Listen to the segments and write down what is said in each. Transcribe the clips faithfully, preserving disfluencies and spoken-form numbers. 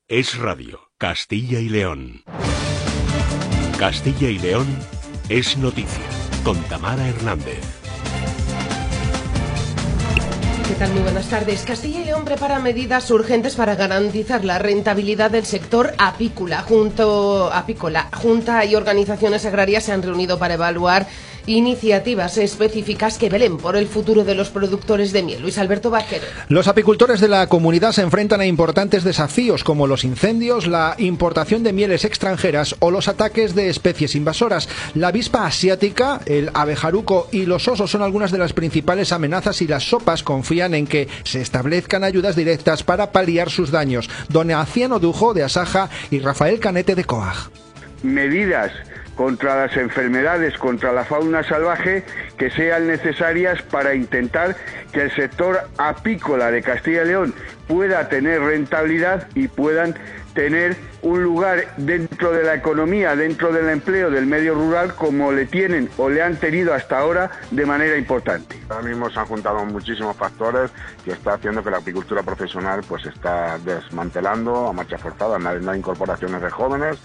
Es Radio, Castilla y León. Castilla y León es noticia, con Tamara Hernández. ¿Qué tal? Muy buenas tardes. Castilla y León prepara medidas urgentes para garantizar la rentabilidad del sector apícola. Junto, apícola. Junta y organizaciones agrarias se han reunido para evaluar iniciativas específicas que velen por el futuro de los productores de miel. Luis Alberto Vaquero. Los apicultores de la comunidad se enfrentan a importantes desafíos como los incendios, la importación de mieles extranjeras o los ataques de especies invasoras. La avispa asiática, el abejaruco y los osos son algunas de las principales amenazas, y las sopas confían en que se establezcan ayudas directas para paliar sus daños. Don Aciano Dujo, de Asaja, y Rafael Canete, de COAG. Medidas contra las enfermedades, contra la fauna salvaje, que sean necesarias para intentar que el sector apícola de Castilla y León pueda tener rentabilidad y puedan tener un lugar dentro de la economía, dentro del empleo del medio rural, como le tienen o le han tenido hasta ahora de manera importante. Ahora mismo se han juntado muchísimos factores que está haciendo que la apicultura profesional pues está desmantelando a marcha forzada, no hay, no hay incorporaciones de jóvenes,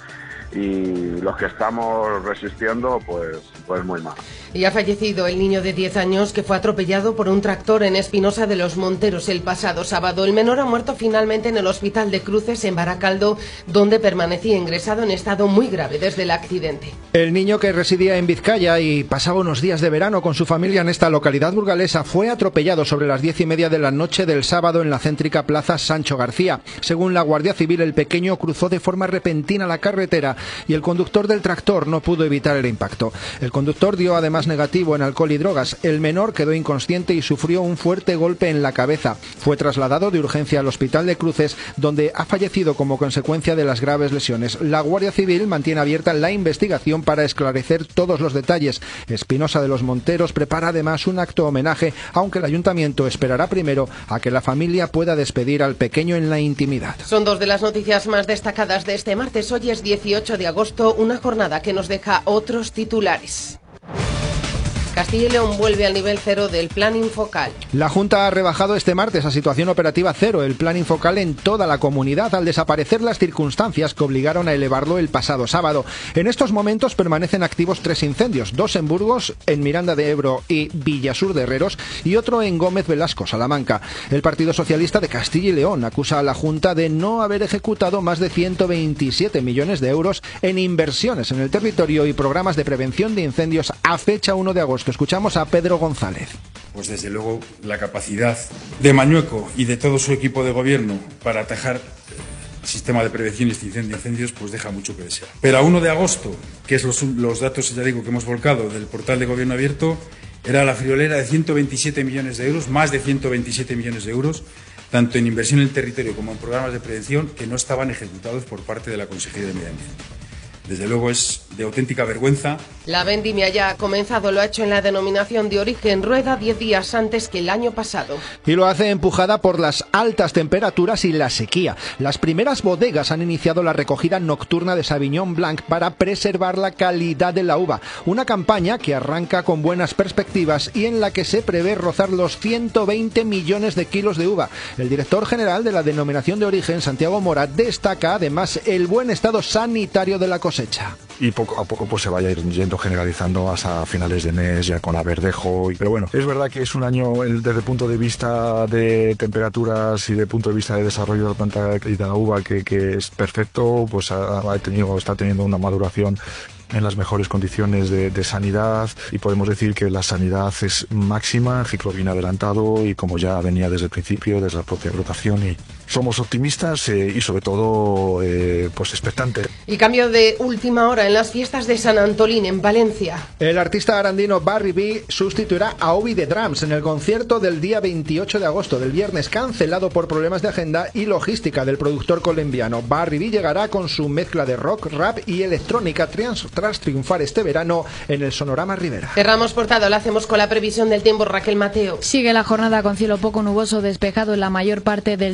y los que estamos resistiendo pues, pues muy mal. Y ha fallecido el niño de diez años que fue atropellado por un tractor en Espinosa de los Monteros el pasado sábado. El menor ha muerto finalmente en el hospital de Cruces, en Baracaldo, donde permanecía ingresado en estado muy grave desde el accidente. El niño, que residía en Vizcaya y pasaba unos días de verano con su familia en esta localidad burgalesa, fue atropellado sobre las diez y media de la noche del sábado en la céntrica plaza Sancho García. Según la Guardia Civil, el pequeño cruzó de forma repentina la carretera y el conductor del tractor no pudo evitar el impacto. El conductor dio además negativo en alcohol y drogas. El menor quedó inconsciente y sufrió un fuerte golpe en la cabeza. Fue trasladado de urgencia al hospital de Cruces, donde ha fallecido como consecuencia de las graves lesiones. La Guardia Civil mantiene abierta la investigación para esclarecer todos los detalles. Espinosa de los Monteros prepara además un acto homenaje, aunque el ayuntamiento esperará primero a que la familia pueda despedir al pequeño en la intimidad. Son dos de las noticias más destacadas de este martes. Hoy es dieciocho de agosto, una jornada que nos deja otros titulares. Castilla y León vuelve al nivel cero del Plan Infocal. La Junta ha rebajado este martes a situación operativa cero el Plan Infocal en toda la comunidad, al desaparecer las circunstancias que obligaron a elevarlo el pasado sábado. En estos momentos permanecen activos tres incendios, dos en Burgos, en Miranda de Ebro y Villasur de Herreros, y otro en Gómez Velasco, Salamanca. El Partido Socialista de Castilla y León acusa a la Junta de no haber ejecutado más de ciento veintisiete millones de euros en inversiones en el territorio y programas de prevención de incendios a fecha uno de agosto. Escuchamos a Pedro González. Pues desde luego la capacidad de Mañueco y de todo su equipo de gobierno para atajar el sistema de prevención de incendios pues deja mucho que desear. Pero a uno de agosto, que es los, los datos, ya digo, que hemos volcado del portal de Gobierno Abierto, era la friolera de ciento veintisiete millones de euros, más de ciento veintisiete millones de euros, tanto en inversión en el territorio como en programas de prevención, que no estaban ejecutados por parte de la Consejería de Medio Ambiente. Desde luego es de auténtica vergüenza. La vendimia ya ha comenzado, lo ha hecho en la denominación de origen Rueda diez días antes que el año pasado. Y lo hace empujada por las altas temperaturas y la sequía. Las primeras bodegas han iniciado la recogida nocturna de Sauvignon Blanc para preservar la calidad de la uva. Una campaña que arranca con buenas perspectivas y en la que se prevé rozar los ciento veinte millones de kilos de uva. El director general de la denominación de origen, Santiago Morat, destaca además el buen estado sanitario de la cosecha. Y poco a poco pues se vaya yendo generalizando hasta finales de mes, ya con la verdejo. Pero bueno, es verdad que es un año desde el punto de vista de temperaturas y de punto de vista de desarrollo de la planta y de la uva que, que es perfecto, pues ha, ha tenido, está teniendo una maduración en las mejores condiciones de, de sanidad, y podemos decir que la sanidad es máxima, ciclo bien adelantado, y como ya venía desde el principio, desde la propia rotación, y somos optimistas eh, y sobre todo eh, pues expectantes. Y cambio de última hora en las fiestas de San Antolín, en Valencia. El artista arandino Barry B sustituirá a Obi de Drums en el concierto del día veintiocho de agosto, del viernes, cancelado por problemas de agenda y logística del productor colombiano. Barry B llegará con su mezcla de rock, rap y electrónica tras, tras triunfar este verano en el Sonorama Rivera. Cerramos portada, lo hacemos con la previsión del tiempo. Raquel Mateo. Sigue la jornada con cielo poco nuboso despejado en la mayor parte del territorio.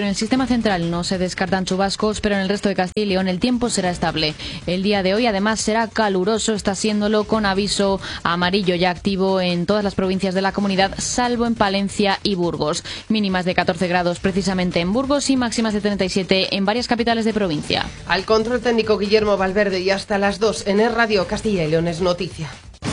en el sistema central no se descartan chubascos, pero en el resto de Castilla y León el tiempo será estable. El día de hoy además será caluroso, está siéndolo con aviso amarillo ya activo en todas las provincias de la comunidad, salvo en Palencia y Burgos. Mínimas de catorce grados precisamente en Burgos y máximas de treinta y siete en varias capitales de provincia. Al control técnico Guillermo Valverde y hasta las dos en Es Radio Castilla y León es noticia.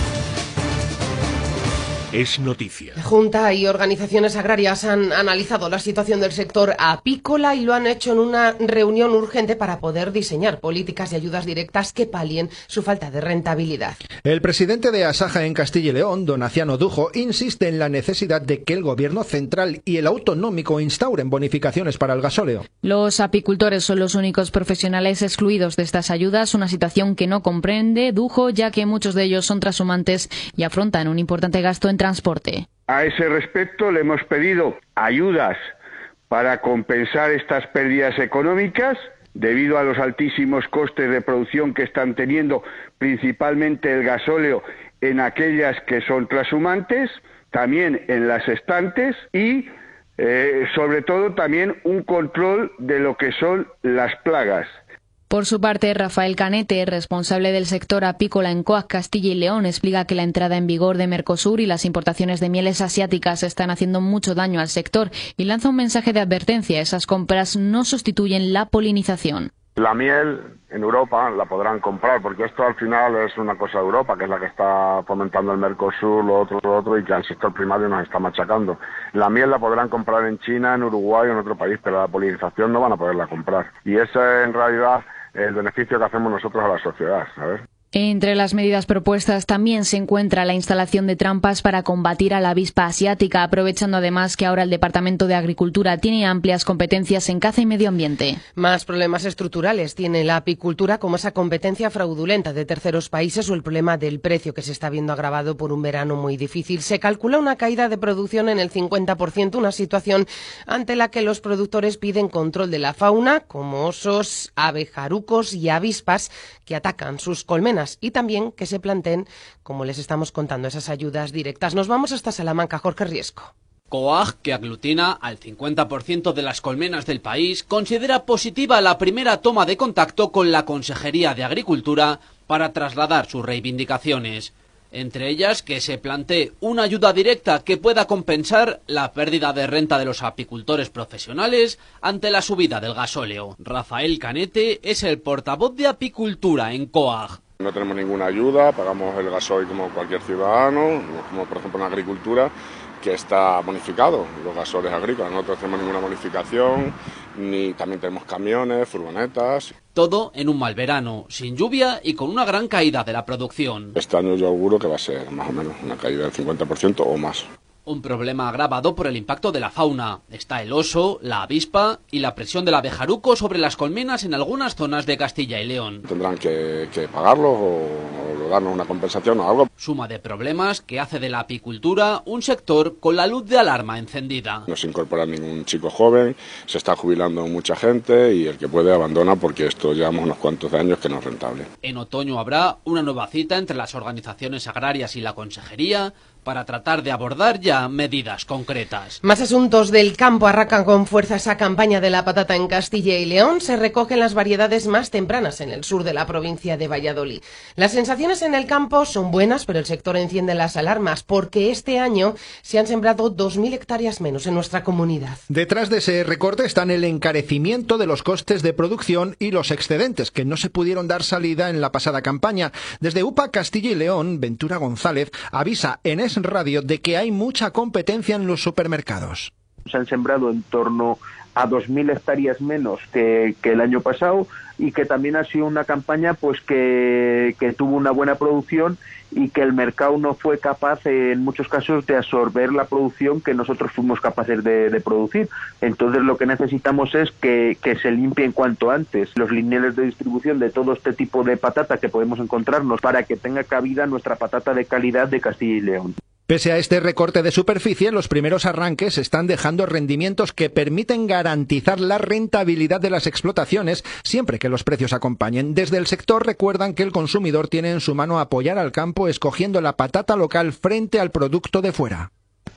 Es noticia. Junta y organizaciones agrarias han analizado la situación del sector apícola y lo han hecho en una reunión urgente para poder diseñar políticas y ayudas directas que palien su falta de rentabilidad. El presidente de Asaja en Castilla y León, Donaciano Dujo, insiste en la necesidad de que el gobierno central y el autonómico instauren bonificaciones para el gasóleo. Los apicultores son los únicos profesionales excluidos de estas ayudas, una situación que no comprende Dujo, ya que muchos de ellos son trashumantes y afrontan un importante gasto en transporte. A ese respecto le hemos pedido ayudas para compensar estas pérdidas económicas debido a los altísimos costes de producción que están teniendo principalmente el gasóleo en aquellas que son trashumantes, también en las estantes y eh, sobre todo también un control de lo que son las plagas. Por su parte, Rafael Canete, responsable del sector apícola en Coag, Castilla y León, explica que la entrada en vigor de Mercosur y las importaciones de mieles asiáticas están haciendo mucho daño al sector y lanza un mensaje de advertencia. Esas compras no sustituyen la polinización. La miel en Europa la podrán comprar, porque esto al final es una cosa de Europa, que es la que está fomentando el Mercosur, lo otro, lo otro, y que al sector primario nos está machacando. La miel la podrán comprar en China, en Uruguay o en otro país, pero la polinización no van a poderla comprar. Y ese es en realidad el beneficio que hacemos nosotros a la sociedad, ¿sabes? Entre las medidas propuestas también se encuentra la instalación de trampas para combatir a la avispa asiática, aprovechando además que ahora el Departamento de Agricultura tiene amplias competencias en caza y medio ambiente. Más problemas estructurales tiene la apicultura, como esa competencia fraudulenta de terceros países o el problema del precio que se está viendo agravado por un verano muy difícil. Se calcula una caída de producción en el cincuenta por ciento, una situación ante la que los productores piden control de la fauna, como osos, abejarucos y avispas que atacan sus colmenas, y también que se planteen, como les estamos contando, esas ayudas directas. Nos vamos hasta Salamanca, Jorge Riesco. Coag, que aglutina al cincuenta por ciento de las colmenas del país, considera positiva la primera toma de contacto con la Consejería de Agricultura para trasladar sus reivindicaciones. Entre ellas, que se plantee una ayuda directa que pueda compensar la pérdida de renta de los apicultores profesionales ante la subida del gasóleo. Rafael Canete es el portavoz de apicultura en Coag. No tenemos ninguna ayuda, pagamos el gasoil como cualquier ciudadano, como por ejemplo en agricultura, que está bonificado, los gasoles agrícolas. No tenemos ninguna bonificación, ni también tenemos camiones, furgonetas. Todo en un mal verano, sin lluvia y con una gran caída de la producción. Este año yo auguro que va a ser más o menos una caída del cincuenta por ciento o más. Un problema agravado por el impacto de la fauna. Está el oso, la avispa y la presión del abejaruco sobre las colmenas en algunas zonas de Castilla y León. Tendrán que, que pagarlo o, o darnos una compensación o algo. Suma de problemas que hace de la apicultura un sector con la luz de alarma encendida. No se incorpora ningún chico joven, se está jubilando mucha gente y el que puede abandona porque esto llevamos unos cuantos años que no es rentable. En otoño habrá una nueva cita entre las organizaciones agrarias y la Consejería para tratar de abordar ya medidas concretas. Más asuntos del campo. Arrancan con fuerza esa campaña de la patata en Castilla y León. Se recogen las variedades más tempranas en el sur de la provincia de Valladolid. Las sensaciones en el campo son buenas, pero el sector enciende las alarmas porque este año se han sembrado dos mil hectáreas menos en nuestra comunidad. Detrás de ese recorte están el encarecimiento de los costes de producción y los excedentes que no se pudieron dar salida en la pasada campaña. Desde U P A Castilla y León, Ventura González avisa en Es Radio de que hay mucha competencia en los supermercados. Se han sembrado en torno a dos mil hectáreas menos que, que el año pasado y que también ha sido una campaña pues que, que tuvo una buena producción y que el mercado no fue capaz en muchos casos de absorber la producción que nosotros fuimos capaces de, de producir. Entonces lo que necesitamos es que, que se limpien cuanto antes los lineales de distribución de todo este tipo de patata que podemos encontrarnos para que tenga cabida nuestra patata de calidad de Castilla y León. Pese a este recorte de superficie, los primeros arranques están dejando rendimientos que permiten garantizar la rentabilidad de las explotaciones siempre que los precios acompañen. Desde el sector recuerdan que el consumidor tiene en su mano apoyar al campo escogiendo la patata local frente al producto de fuera.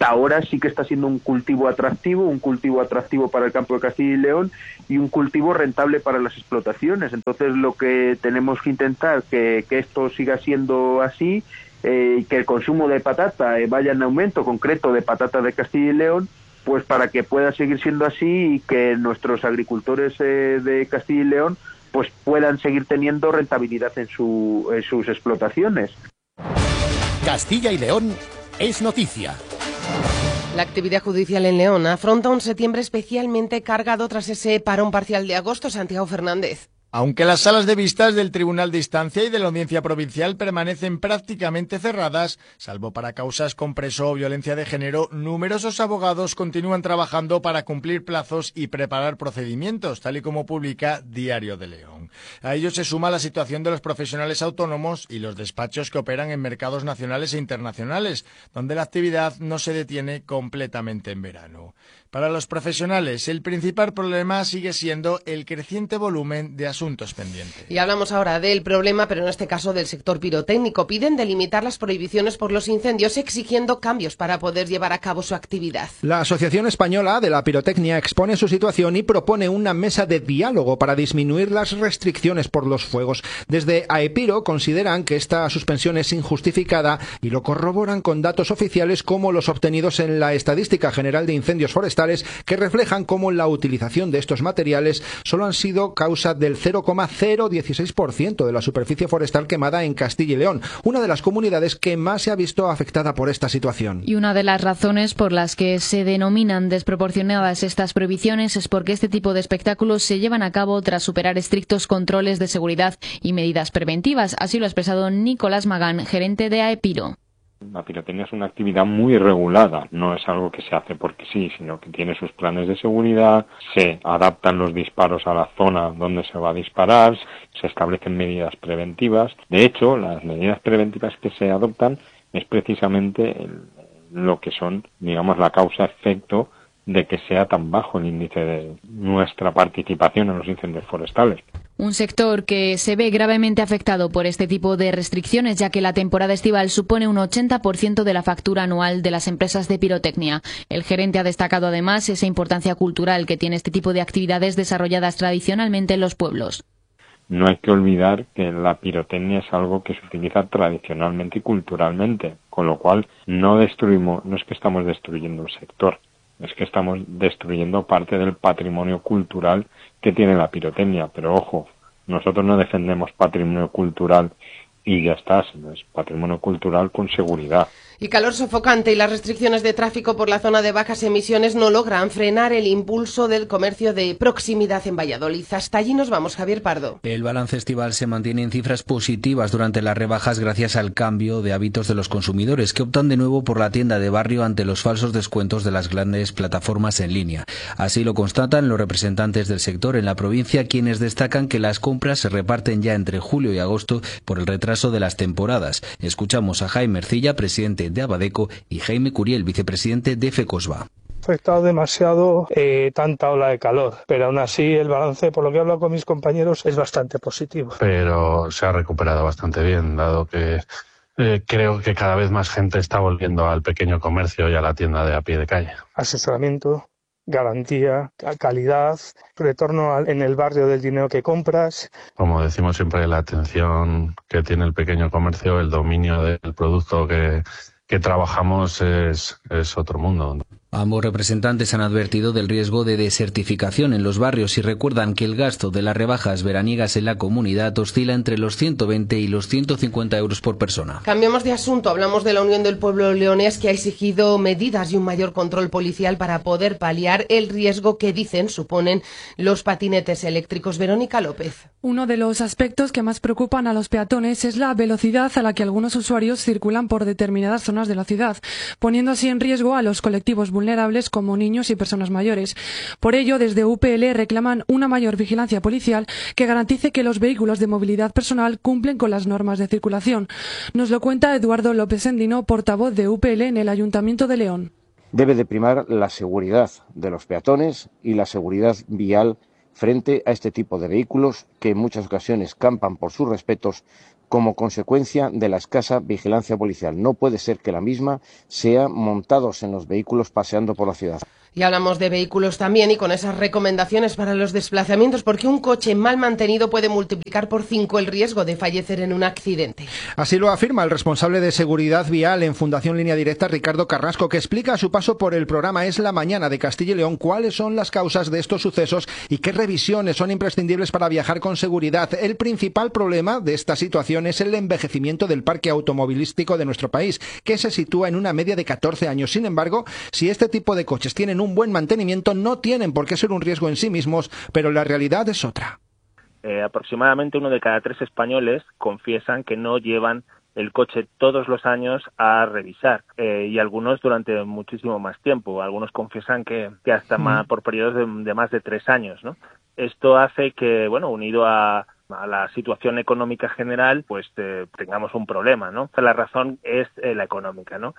hasta ahora sí que está siendo un cultivo atractivo, un cultivo atractivo para el campo de Castilla y León y un cultivo rentable para las explotaciones. Entonces lo que tenemos que intentar que, que esto siga siendo así, eh, que el consumo de patata eh, vaya en aumento concreto de patata de Castilla y León, pues para que pueda seguir siendo así y que nuestros agricultores eh, de Castilla y León pues puedan seguir teniendo rentabilidad en, su, en sus explotaciones. Castilla y León es noticia. La actividad judicial en León afronta un septiembre especialmente cargado tras ese parón parcial de agosto. Santiago Fernández. Aunque las salas de vistas del Tribunal de Instancia y de la Audiencia Provincial permanecen prácticamente cerradas, salvo para causas con preso o violencia de género, numerosos abogados continúan trabajando para cumplir plazos y preparar procedimientos, tal y como publica Diario de León. A ello se suma la situación de los profesionales autónomos y los despachos que operan en mercados nacionales e internacionales, donde la actividad no se detiene completamente en verano. Para los profesionales, el principal problema sigue siendo el creciente volumen de asuntos pendientes. Y hablamos ahora del problema, pero en este caso del sector pirotécnico. Piden delimitar las prohibiciones por los incendios, exigiendo cambios para poder llevar a cabo su actividad. La Asociación Española de la Pirotecnia expone su situación y propone una mesa de diálogo para disminuir las restricciones por los fuegos. Desde AEPIRO consideran que esta suspensión es injustificada y lo corroboran con datos oficiales como los obtenidos en la Estadística General de Incendios Forestales, que reflejan cómo la utilización de estos materiales solo han sido causa del cero coma cero dieciséis por ciento de la superficie forestal quemada en Castilla y León, una de las comunidades que más se ha visto afectada por esta situación. Y una de las razones por las que se denominan desproporcionadas estas prohibiciones es porque este tipo de espectáculos se llevan a cabo tras superar estrictos controles de seguridad y medidas preventivas. Así lo ha expresado Nicolás Magán, gerente de AEPIRO. La pirotecnia es una actividad muy regulada, no es algo que se hace porque sí, sino que tiene sus planes de seguridad, se adaptan los disparos a la zona donde se va a disparar, se establecen medidas preventivas. De hecho, las medidas preventivas que se adoptan es precisamente el, lo que son, digamos, la causa-efecto de que sea tan bajo el índice de nuestra participación en los incendios forestales. Un sector que se ve gravemente afectado por este tipo de restricciones, ya que la temporada estival supone un ochenta por ciento de la factura anual de las empresas de pirotecnia. El gerente ha destacado además esa importancia cultural que tiene este tipo de actividades desarrolladas tradicionalmente en los pueblos. No hay que olvidar que la pirotecnia es algo que se utiliza tradicionalmente y culturalmente, con lo cual no destruimos, no es que estamos destruyendo un sector, es que estamos destruyendo parte del patrimonio cultural que tiene la pirotecnia. Pero ojo, nosotros no defendemos patrimonio cultural y ya está, sino es patrimonio cultural con seguridad. Y calor sofocante y las restricciones de tráfico por la zona de bajas emisiones no logran frenar el impulso del comercio de proximidad en Valladolid. Hasta allí nos vamos, Javier Pardo. El balance estival se mantiene en cifras positivas durante las rebajas gracias al cambio de hábitos de los consumidores, que optan de nuevo por la tienda de barrio ante los falsos descuentos de las grandes plataformas en línea. Así lo constatan los representantes del sector en la provincia, quienes destacan que las compras se reparten ya entre julio y agosto por el retraso de las temporadas. Escuchamos a Jaime Ercilla, presidente de Abadeco, y Jaime Curiel, vicepresidente de FECOSBA. Afectado demasiado eh, tanta ola de calor, pero aún así el balance, por lo que he hablado con mis compañeros, es bastante positivo. Pero se ha recuperado bastante bien, dado que eh, creo que cada vez más gente está volviendo al pequeño comercio y a la tienda de a pie de calle. Asesoramiento, garantía, calidad, retorno al, en el barrio del dinero que compras. Como decimos siempre, la atención que tiene el pequeño comercio, el dominio del producto que, que trabajamos es, es otro mundo. Ambos representantes han advertido del riesgo de desertificación en los barrios y recuerdan que el gasto de las rebajas veraniegas en la comunidad oscila entre los ciento veinte y los ciento cincuenta euros por persona. Cambiamos de asunto. Hablamos de la Unión del Pueblo Leonés, que ha exigido medidas y un mayor control policial para poder paliar el riesgo que dicen suponen los patinetes eléctricos. Verónica López. Uno de los aspectos que más preocupan a los peatones es la velocidad a la que algunos usuarios circulan por determinadas zonas de la ciudad, poniendo así en riesgo a los colectivos vulnerables vulnerables como niños y personas mayores. Por ello, desde U P L reclaman una mayor vigilancia policial que garantice que los vehículos de movilidad personal cumplen con las normas de circulación. Nos lo cuenta Eduardo López Endino, portavoz de U P L en el Ayuntamiento de León. Debe de primar la seguridad de los peatones y la seguridad vial frente a este tipo de vehículos que en muchas ocasiones campan por sus respetos como consecuencia de la escasa vigilancia policial. No puede ser que la misma sea montados en los vehículos paseando por la ciudad. Y hablamos de vehículos también y con esas recomendaciones para los desplazamientos, porque un coche mal mantenido puede multiplicar por cinco el riesgo de fallecer en un accidente. Así lo afirma el responsable de seguridad vial en Fundación Línea Directa, Ricardo Carrasco, que explica a su paso por el programa Es la Mañana de Castilla y León cuáles son las causas de estos sucesos y qué revisiones son imprescindibles para viajar con seguridad. El principal problema de esta situación es el envejecimiento del parque automovilístico de nuestro país, que se sitúa en una media de catorce años. Sin embargo, si este tipo de coches tienen un buen mantenimiento, no tienen por qué ser un riesgo en sí mismos, pero la realidad es otra. Eh, aproximadamente uno de cada tres españoles confiesan que no llevan el coche todos los años a revisar, eh, y algunos durante muchísimo más tiempo. Algunos confiesan que, que hasta mm. más, por periodos de, de más de tres años, ¿no? Esto hace que, bueno, unido a a la situación económica general, pues eh, tengamos un problema, ¿no? La razón es eh, la económica, ¿no?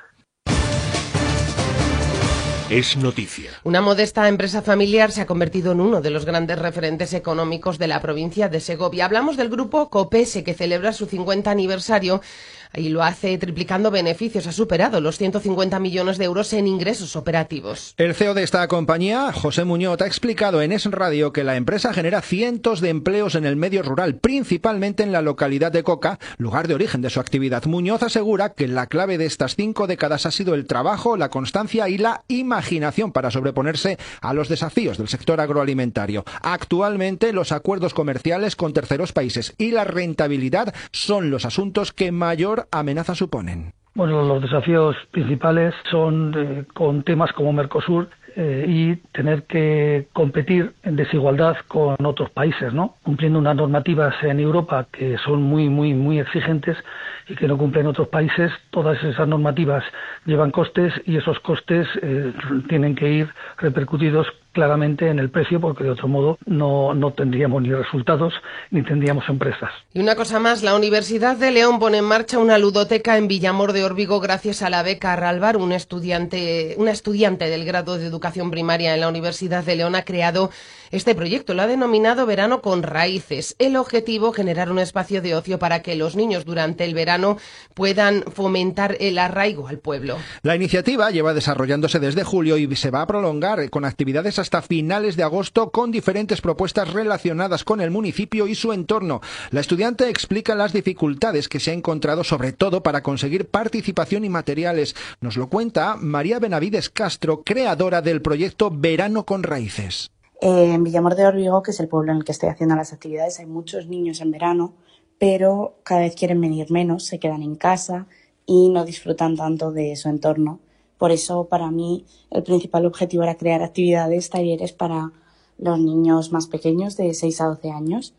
Es noticia. Una modesta empresa familiar se ha convertido en uno de los grandes referentes económicos de la provincia de Segovia. Hablamos del grupo Copese, que celebra su cincuenta aniversario y lo hace triplicando beneficios. Ha superado los ciento cincuenta millones de euros en ingresos operativos. El C E O de esta compañía, José Muñoz, ha explicado en Es Radio que la empresa genera cientos de empleos en el medio rural, principalmente en la localidad de Coca, lugar de origen de su actividad. Muñoz asegura que la clave de estas cinco décadas ha sido el trabajo, la constancia y la imaginación para sobreponerse a los desafíos del sector agroalimentario. Actualmente, los acuerdos comerciales con terceros países y la rentabilidad son los asuntos que mayor amenaza suponen. Bueno, los desafíos principales son eh, con temas como Mercosur eh, y tener que competir en desigualdad con otros países, ¿no? Cumpliendo unas normativas en Europa que son muy, muy, muy exigentes y que no cumplen otros países. Todas esas normativas llevan costes y esos costes eh, tienen que ir repercutidos claramente en el precio, porque de otro modo no, no tendríamos ni resultados ni tendríamos empresas. Y una cosa más, la Universidad de León pone en marcha una ludoteca en Villamor de Órbigo gracias a la beca Ralvar. Un estudiante, una estudiante del grado de educación primaria en la Universidad de León ha creado este proyecto. Lo ha denominado Verano con Raíces. El objetivo, generar un espacio de ocio para que los niños durante el verano puedan fomentar el arraigo al pueblo. La iniciativa lleva desarrollándose desde julio y se va a prolongar con actividades hasta finales de agosto con diferentes propuestas relacionadas con el municipio y su entorno. La estudiante explica las dificultades que se ha encontrado, sobre todo para conseguir participación y materiales. Nos lo cuenta María Benavides Castro, creadora del proyecto Verano con Raíces. Eh, en Villamor de Órbigo, que es el pueblo en el que estoy haciendo las actividades, hay muchos niños en verano, pero cada vez quieren venir menos, se quedan en casa y no disfrutan tanto de su entorno. Por eso, para mí, el principal objetivo era crear actividades, talleres para los niños más pequeños, de seis a doce años,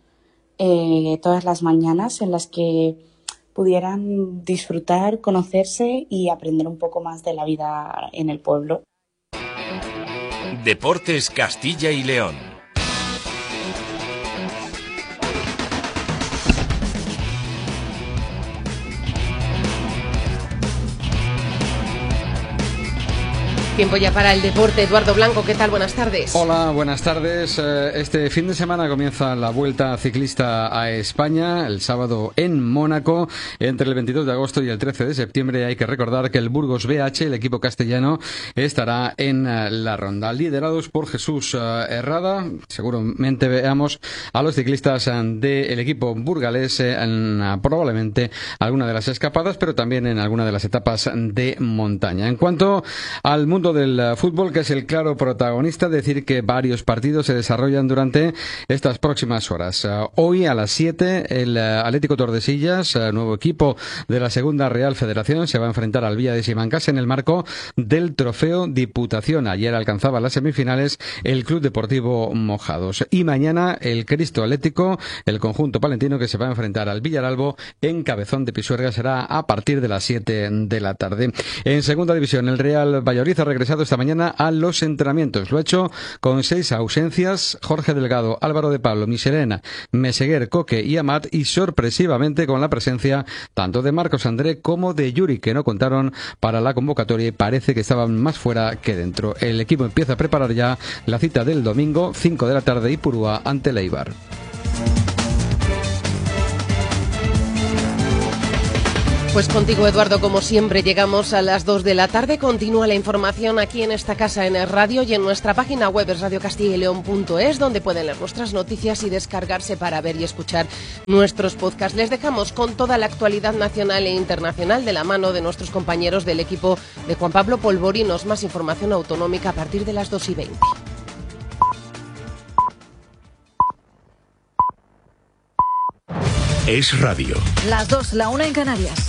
eh, todas las mañanas, en las que pudieran disfrutar, conocerse y aprender un poco más de la vida en el pueblo. Deportes Castilla y León. Tiempo ya para el deporte. Eduardo Blanco, ¿qué tal? Buenas tardes. Hola, buenas tardes. Este fin de semana comienza la Vuelta Ciclista a España, el sábado en Mónaco, entre el veintidós de agosto y el trece de septiembre. Hay que recordar que el Burgos B H, el equipo castellano, estará en la ronda, liderados por Jesús Herrada. Seguramente veamos a los ciclistas del equipo burgalés en probablemente alguna de las escapadas, pero también en alguna de las etapas de montaña. En cuanto al mundo del fútbol, que es el claro protagonista, decir que varios partidos se desarrollan durante estas próximas horas. Hoy a las siete el Atlético Tordesillas, nuevo equipo de la Segunda Real Federación, se va a enfrentar al Villa de Simancas en el marco del Trofeo Diputación. Ayer alcanzaba las semifinales el Club Deportivo Mojados. Y mañana el Cristo Atlético, el conjunto palentino, que se va a enfrentar al Villaralbo en Cabezón de Pisuerga, será a partir de las siete de la tarde. En segunda división, el Real Valladolid ha regresado esta mañana a los entrenamientos. Lo ha hecho con seis ausencias: Jorge Delgado, Álvaro de Pablo, Michelena, Meseguer, Coque y Amat, y sorpresivamente con la presencia tanto de Marcos André como de Yuri, que no contaron para la convocatoria y parece que estaban más fuera que dentro. El equipo empieza a preparar ya la cita del domingo, cinco de la tarde, Ipurúa ante el Eibar. Pues contigo, Eduardo, como siempre, llegamos a las dos de la tarde. Continúa la información aquí en esta casa en el radio y en nuestra página web es radio castilla y león punto es, donde pueden leer nuestras noticias y descargarse para ver y escuchar nuestros podcasts. Les dejamos con toda la actualidad nacional e internacional de la mano de nuestros compañeros del equipo de Juan Pablo Polvorinos. Más información autonómica a partir de las dos y veinte. Es radio. Las dos, la una en Canarias.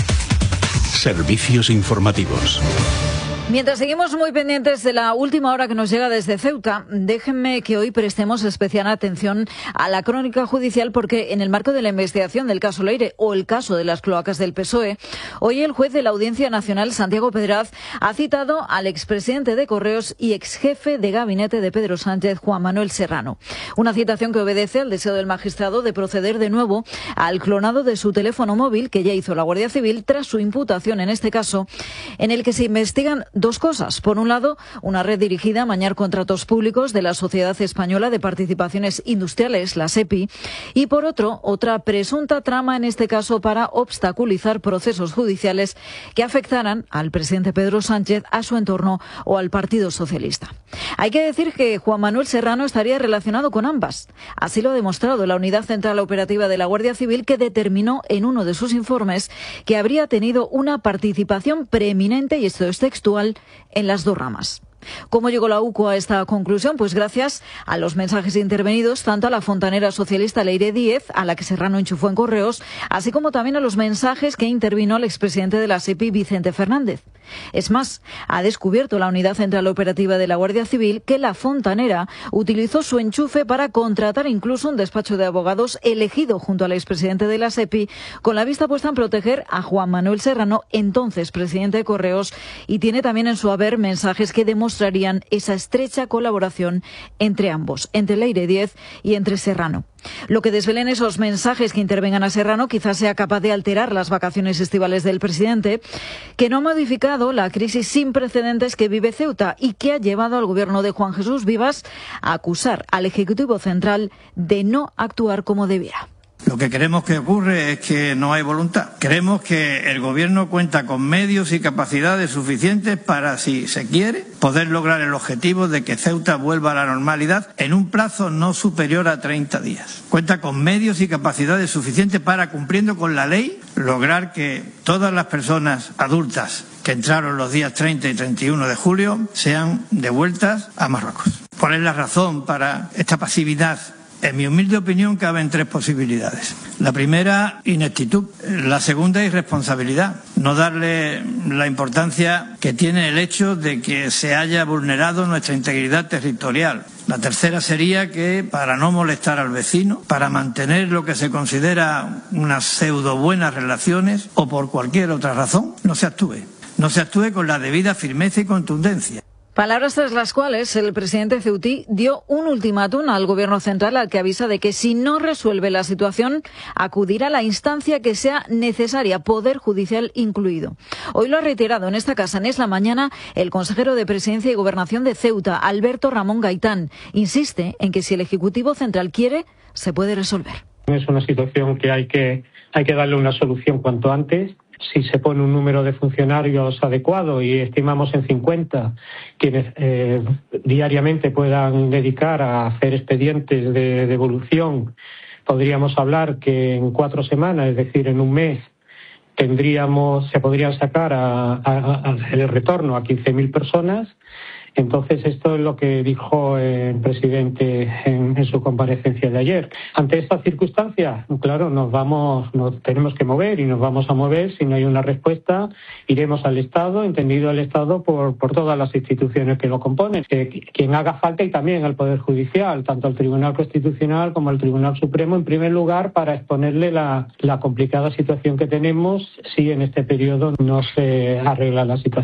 Servicios informativos. Mientras seguimos muy pendientes de la última hora que nos llega desde Ceuta, déjenme que hoy prestemos especial atención a la crónica judicial, porque en el marco de la investigación del caso Leire o el caso de las cloacas del P S O E, hoy el juez de la Audiencia Nacional, Santiago Pedraz, ha citado al expresidente de Correos y exjefe de gabinete de Pedro Sánchez, Juan Manuel Serrano. Una citación que obedece al deseo del magistrado de proceder de nuevo al clonado de su teléfono móvil, que ya hizo la Guardia Civil tras su imputación en este caso, en el que se investigan dos cosas. Por un lado, una red dirigida a amañar contratos públicos de la Sociedad Española de Participaciones Industriales, la S E P I, y por otro, otra presunta trama, en este caso para obstaculizar procesos judiciales que afectaran al presidente Pedro Sánchez, a su entorno o al Partido Socialista. Hay que decir que Juan Manuel Serrano estaría relacionado con ambas. Así lo ha demostrado la Unidad Central Operativa de la Guardia Civil, que determinó en uno de sus informes que habría tenido una participación preeminente, y esto es textual, en las dos ramas. ¿Cómo llegó la U C O a esta conclusión? Pues gracias a los mensajes intervenidos tanto a la fontanera socialista Leire Díez, a la que Serrano enchufó en Correos, así como también a los mensajes que intervino el expresidente de la S E P I, Vicente Fernández. Es más, ha descubierto la Unidad Central Operativa de la Guardia Civil que la fontanera utilizó su enchufe para contratar incluso un despacho de abogados elegido junto al expresidente de la S E P I, con la vista puesta en proteger a Juan Manuel Serrano, entonces presidente de Correos, y tiene también en su haber mensajes que demostrarían esa estrecha colaboración entre ambos, entre Leire Díez y entre Serrano. Lo que desvelen esos mensajes que intervengan a Serrano quizás sea capaz de alterar las vacaciones estivales del presidente, que no ha modificado la crisis sin precedentes que vive Ceuta y que ha llevado al gobierno de Juan Jesús Vivas a acusar al Ejecutivo Central de no actuar como debiera. Lo que creemos que ocurre es que no hay voluntad. Creemos que el Gobierno cuenta con medios y capacidades suficientes para, si se quiere, poder lograr el objetivo de que Ceuta vuelva a la normalidad en un plazo no superior a treinta días. Cuenta con medios y capacidades suficientes para, cumpliendo con la ley, lograr que todas las personas adultas que entraron los días treinta y treinta y uno de julio sean devueltas a Marruecos. ¿Cuál es la razón para esta pasividad? En mi humilde opinión, caben tres posibilidades. La primera, ineptitud. La segunda, irresponsabilidad. No darle la importancia que tiene el hecho de que se haya vulnerado nuestra integridad territorial. La tercera sería que, para no molestar al vecino, para mantener lo que se considera unas pseudo buenas relaciones, o por cualquier otra razón, no se actúe. No se actúe con la debida firmeza y contundencia. Palabras tras las cuales el presidente ceutí dio un ultimátum al Gobierno central, al que avisa de que si no resuelve la situación, acudirá a la instancia que sea necesaria, Poder Judicial incluido. Hoy lo ha reiterado en esta casa, en Es la Mañana, el consejero de Presidencia y Gobernación de Ceuta, Alberto Ramón Gaitán. Insiste en que si el Ejecutivo Central quiere, se puede resolver. Es una situación que hay que, hay que darle una solución cuanto antes. Si se pone un número de funcionarios adecuado, y estimamos en cincuenta, quienes eh, diariamente puedan dedicar a hacer expedientes de devolución, podríamos hablar que en cuatro semanas, es decir, en un mes, tendríamos, se podrían sacar a, a, a el retorno a quince mil personas. Entonces, esto es lo que dijo el presidente en, en su comparecencia de ayer. Ante esta circunstancia, claro, nos vamos, nos tenemos que mover y nos vamos a mover. Si no hay una respuesta, iremos al Estado, entendido el Estado por, por todas las instituciones que lo componen. Que, quien haga falta, y también al Poder Judicial, tanto al Tribunal Constitucional como al Tribunal Supremo, en primer lugar, para exponerle la, la complicada situación que tenemos si en este periodo no se arregla la situación.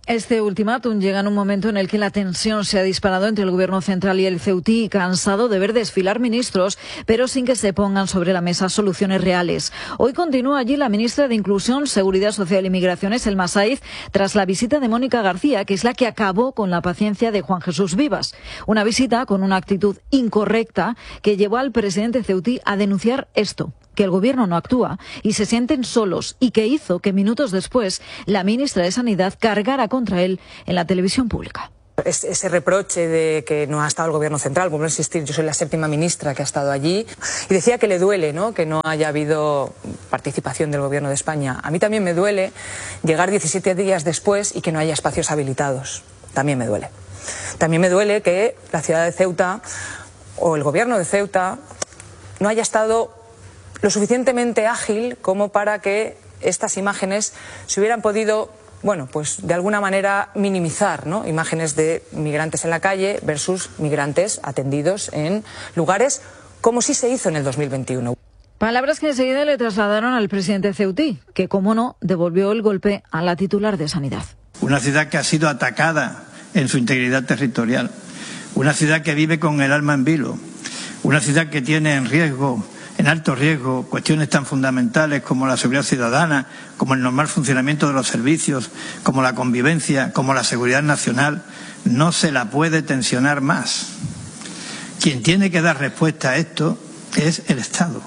Este ultimátum llega en un momento en el que la tensión se ha disparado entre el Gobierno central y el Ceutí, cansado de ver desfilar ministros, pero sin que se pongan sobre la mesa soluciones reales. Hoy continúa allí la ministra de Inclusión, Seguridad Social y Migraciones, Elma Saiz, tras la visita de Mónica García, que es la que acabó con la paciencia de Juan Jesús Vivas. Una visita con una actitud incorrecta que llevó al presidente ceutí a denunciar esto, que el Gobierno no actúa y se sienten solos, y que hizo que minutos después la ministra de Sanidad cargara contra él en la televisión pública. Ese reproche de que no ha estado el Gobierno central, vuelvo a insistir, yo soy la séptima ministra que ha estado allí, y decía que le duele, ¿no?, que no haya habido participación del Gobierno de España. A mí también me duele llegar diecisiete días después y que no haya espacios habilitados. También me duele. También me duele que la ciudad de Ceuta o el Gobierno de Ceuta no haya estado lo suficientemente ágil como para que estas imágenes se hubieran podido, bueno, pues de alguna manera minimizar, ¿no? Imágenes de migrantes en la calle versus migrantes atendidos en lugares, como sí se hizo en el dos mil veintiuno. Palabras que enseguida le trasladaron al presidente ceutí, que, como no, devolvió el golpe a la titular de Sanidad. Una ciudad que ha sido atacada en su integridad territorial, una ciudad que vive con el alma en vilo, una ciudad que tiene en riesgo en alto riesgo cuestiones tan fundamentales como la seguridad ciudadana, como el normal funcionamiento de los servicios, como la convivencia, como la seguridad nacional, no se la puede tensionar más. Quien tiene que dar respuesta a esto es el Estado,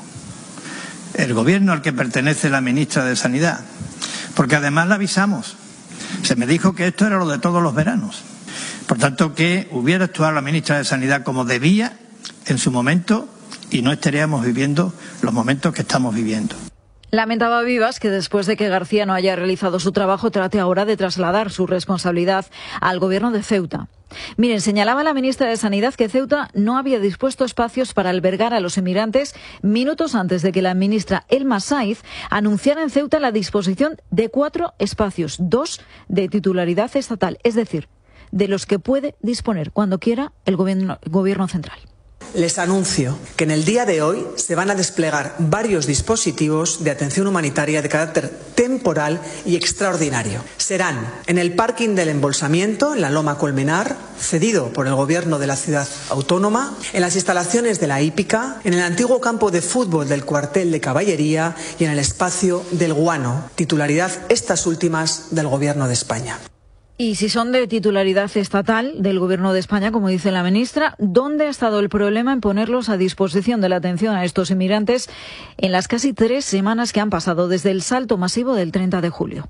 el Gobierno al que pertenece la ministra de Sanidad, porque además la avisamos. Se me dijo que esto era lo de todos los veranos. Por tanto, que hubiera actuado la ministra de Sanidad como debía en su momento, y no estaríamos viviendo los momentos que estamos viviendo. Lamentaba Vivas que después de que García no haya realizado su trabajo, trate ahora de trasladar su responsabilidad al Gobierno de Ceuta. Miren, señalaba la ministra de Sanidad que Ceuta no había dispuesto espacios para albergar a los inmigrantes minutos antes de que la ministra Elma Saiz anunciara en Ceuta la disposición de cuatro espacios, dos de titularidad estatal, es decir, de los que puede disponer cuando quiera el gobierno, gobierno central. Les anuncio que en el día de hoy se van a desplegar varios dispositivos de atención humanitaria de carácter temporal y extraordinario. Serán en el parking del embolsamiento, en la Loma Colmenar, cedido por el Gobierno de la ciudad autónoma, en las instalaciones de la hípica, en el antiguo campo de fútbol del cuartel de caballería y en el espacio del Guano, titularidad estas últimas del Gobierno de España. Y si son de titularidad estatal del Gobierno de España, como dice la ministra, ¿dónde ha estado el problema en ponerlos a disposición de la atención a estos inmigrantes en las casi tres semanas que han pasado desde el salto masivo del treinta de julio?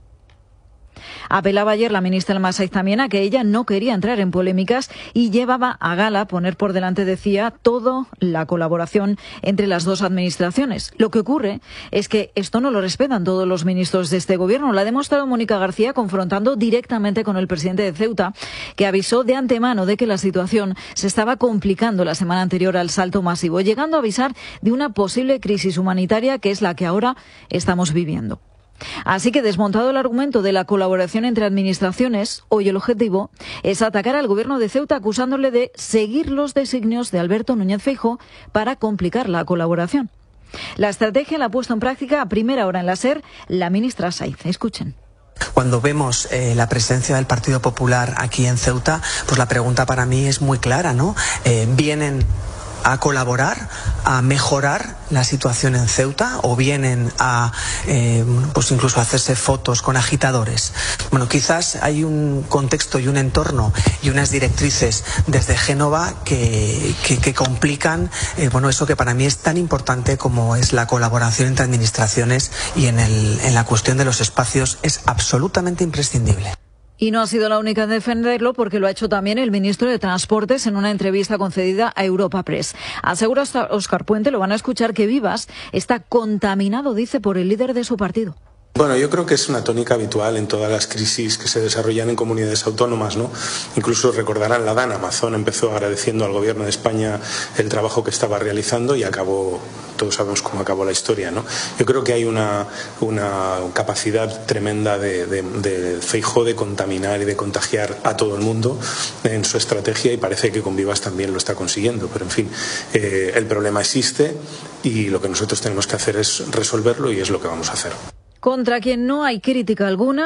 Apelaba ayer la ministra Elma Saiz también a que ella no quería entrar en polémicas y llevaba a gala poner por delante, decía, toda la colaboración entre las dos administraciones. Lo que ocurre es que esto no lo respetan todos los ministros de este gobierno. Lo ha demostrado Mónica García confrontando directamente con el presidente de Ceuta, que avisó de antemano de que la situación se estaba complicando la semana anterior al salto masivo, llegando a avisar de una posible crisis humanitaria que es la que ahora estamos viviendo. Así que, desmontado el argumento de la colaboración entre administraciones, hoy el objetivo es atacar al Gobierno de Ceuta acusándole de seguir los designios de Alberto Núñez Feijóo para complicar la colaboración. La estrategia la ha puesto en práctica a primera hora en la SER la ministra Saiz. Escuchen. Cuando vemos eh, la presencia del Partido Popular aquí en Ceuta, pues la pregunta para mí es muy clara, ¿no? Eh, ¿Vienen a colaborar, a mejorar la situación en Ceuta o vienen a eh, pues incluso a hacerse fotos con agitadores? Bueno, quizás hay un contexto y un entorno y unas directrices desde Génova que, que, que complican eh, bueno, eso que para mí es tan importante como es la colaboración entre administraciones, y en, el, en la cuestión de los espacios es absolutamente imprescindible. Y no ha sido la única en defenderlo, porque lo ha hecho también el ministro de Transportes en una entrevista concedida a Europa Press. Asegura Óscar Puente, lo van a escuchar, que Vivas está contaminado, dice, por el líder de su partido. Bueno, yo creo que es una tónica habitual en todas las crisis que se desarrollan en comunidades autónomas, ¿no? Incluso recordarán la DAN, Amazon empezó agradeciendo al Gobierno de España el trabajo que estaba realizando y acabó, todos sabemos cómo acabó la historia, ¿no? Yo creo que hay una, una capacidad tremenda de, de, de Feijóo de contaminar y de contagiar a todo el mundo en su estrategia, y parece que con Vivas también lo está consiguiendo. Pero en fin, eh, el problema existe y lo que nosotros tenemos que hacer es resolverlo, y es lo que vamos a hacer. Contra quien no hay crítica alguna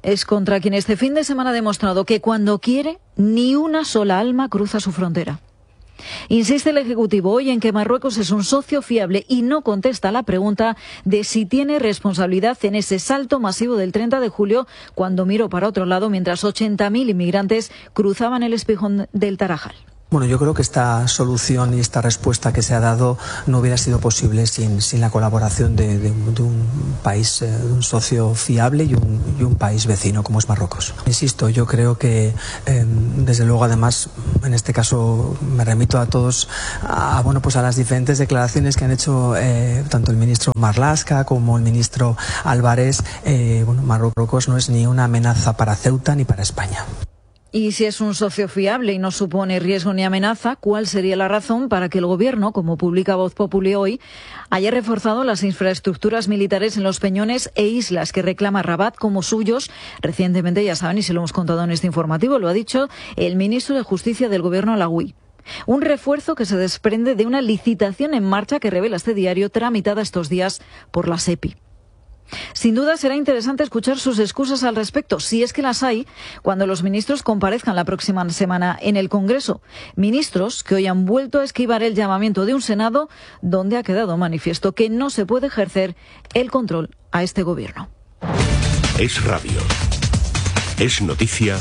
es contra quien este fin de semana ha demostrado que cuando quiere, ni una sola alma cruza su frontera. Insiste el Ejecutivo hoy en que Marruecos es un socio fiable y no contesta a la pregunta de si tiene responsabilidad en ese salto masivo del treinta de julio, cuando miró para otro lado mientras ochenta mil inmigrantes cruzaban el espigón del Tarajal. Bueno, yo creo que esta solución y esta respuesta que se ha dado no hubiera sido posible sin, sin la colaboración de, de, de un país, eh, de un socio fiable y un, y un país vecino como es Marruecos. Insisto, yo creo que eh, desde luego, además, en este caso me remito a todos, a, bueno, pues a las diferentes declaraciones que han hecho eh, tanto el ministro Marlaska como el ministro Álvarez. Eh, bueno, Marruecos no es ni una amenaza para Ceuta ni para España. Y si es un socio fiable y no supone riesgo ni amenaza, ¿cuál sería la razón para que el Gobierno, como publica Voz Populi hoy, haya reforzado las infraestructuras militares en los peñones e islas que reclama Rabat como suyos? Recientemente, ya saben, y se lo hemos contado en este informativo, lo ha dicho el ministro de Justicia del Gobierno, Alaoui. Un refuerzo que se desprende de una licitación en marcha que revela este diario, tramitada estos días por la SEPI. Sin duda será interesante escuchar sus excusas al respecto, si es que las hay, cuando los ministros comparezcan la próxima semana en el Congreso. Ministros que hoy han vuelto a esquivar el llamamiento de un Senado donde ha quedado manifiesto que no se puede ejercer el control a este gobierno. Es radio. Es noticia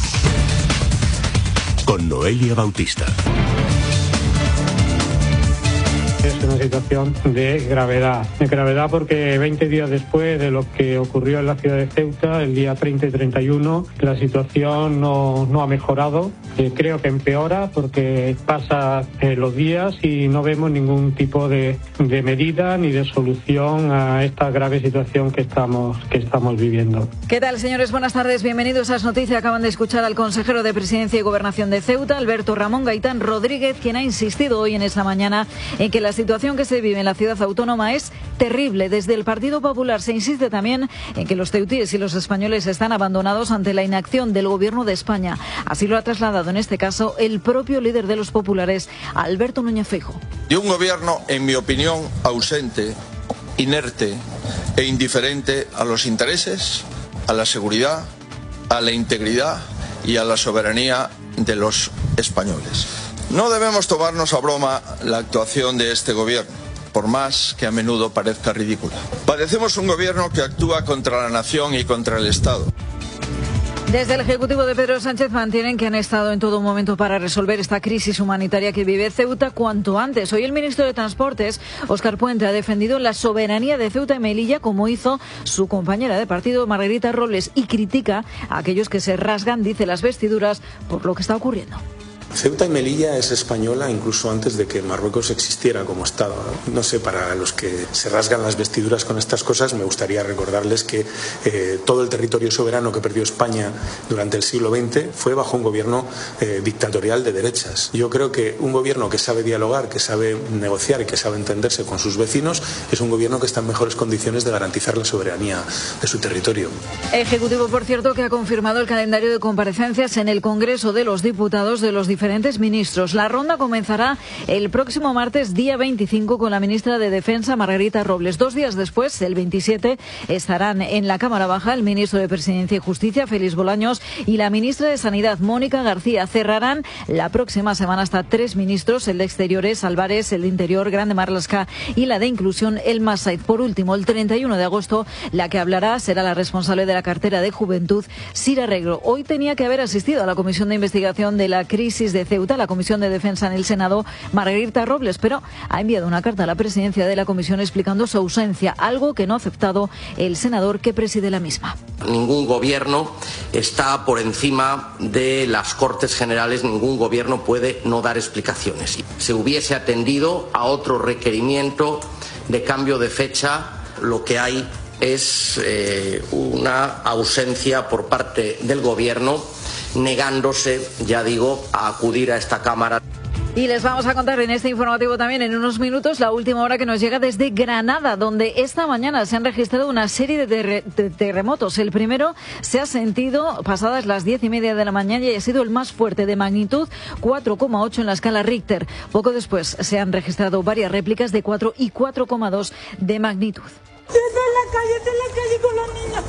con Noelia Bautista. Es una situación de gravedad, de gravedad porque veinte días después de lo que ocurrió en la ciudad de Ceuta, el día treinta y treinta y uno, la situación no, no ha mejorado. Eh, creo que empeora porque pasa eh, los días y no vemos ningún tipo de, de medida ni de solución a esta grave situación que estamos, que estamos viviendo. ¿Qué tal, señores? Buenas tardes, bienvenidos a As Noticias. Acaban de escuchar al consejero de Presidencia y Gobernación de Ceuta, Alberto Ramón Gaitán Rodríguez, quien ha insistido hoy en esta mañana en que la La situación que se vive en la ciudad autónoma es terrible. Desde el Partido Popular se insiste también en que los ceutíes y los españoles están abandonados ante la inacción del Gobierno de España. Así lo ha trasladado en este caso el propio líder de los populares, Alberto Núñez Feijóo. De un gobierno, en mi opinión, ausente, inerte e indiferente a los intereses, a la seguridad, a la integridad y a la soberanía de los españoles. No debemos tomarnos a broma la actuación de este gobierno, por más que a menudo parezca ridícula. Padecemos un gobierno que actúa contra la nación y contra el Estado. Desde el Ejecutivo de Pedro Sánchez mantienen que han estado en todo momento para resolver esta crisis humanitaria que vive Ceuta cuanto antes. Hoy el ministro de Transportes, Óscar Puente, ha defendido la soberanía de Ceuta y Melilla, como hizo su compañera de partido, Margarita Robles, y critica a aquellos que se rasgan, dice, las vestiduras por lo que está ocurriendo. Ceuta y Melilla es española incluso antes de que Marruecos existiera como Estado, ¿no? No sé, para los que se rasgan las vestiduras con estas cosas, me gustaría recordarles que eh, todo el territorio soberano que perdió España durante el siglo veinte fue bajo un gobierno eh, dictatorial de derechas. Yo creo que un gobierno que sabe dialogar, que sabe negociar y que sabe entenderse con sus vecinos es un gobierno que está en mejores condiciones de garantizar la soberanía de su territorio. Ejecutivo, por cierto, que ha confirmado el calendario de comparecencias en el Congreso de los Diputados de los diferentes ministros. La ronda comenzará el próximo martes, día veinticinco, con la ministra de Defensa, Margarita Robles. Dos días después, el veintisiete, estarán en la Cámara Baja el ministro de Presidencia y Justicia, Félix Bolaños, y la ministra de Sanidad, Mónica García. Cerrarán la próxima semana hasta tres ministros, el de Exteriores, Álvarez, el de Interior, Grande Marlaska, y la de Inclusión, el Masaid. Por último, el treinta y uno de agosto, la que hablará será la responsable de la cartera de Juventud, Sira Regro. Hoy tenía que haber asistido a la Comisión de Investigación de la Crisis de Ceuta, la Comisión de Defensa en el Senado, Margarita Robles, pero ha enviado una carta a la presidencia de la comisión explicando su ausencia, algo que no ha aceptado el senador que preside la misma. Ningún gobierno está por encima de las Cortes Generales, ningún gobierno puede no dar explicaciones. Si se hubiese atendido a otro requerimiento de cambio de fecha, lo que hay es eh, una ausencia por parte del gobierno, negándose, ya digo, a acudir a esta Cámara. Y les vamos a contar en este informativo también en unos minutos la última hora que nos llega desde Granada, donde esta mañana se han registrado una serie de, ter de terremotos. El primero se ha sentido pasadas las diez y media de la mañana y ha sido el más fuerte, de magnitud cuatro coma ocho en la escala Richter. Poco después se han registrado varias réplicas de cuatro y cuatro coma dos de magnitud. Estoy en la calle, estoy en la calle con los niños.